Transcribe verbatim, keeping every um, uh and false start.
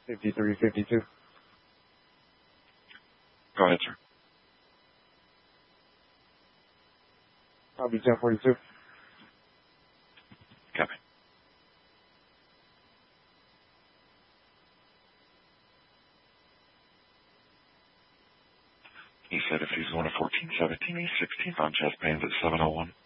fifty-three fifty-two. Go ahead, sir. I'll be ten forty-two. Copy. He said if he's going to fourteen seventeen, he's sixteenth on chest pains at seven oh one.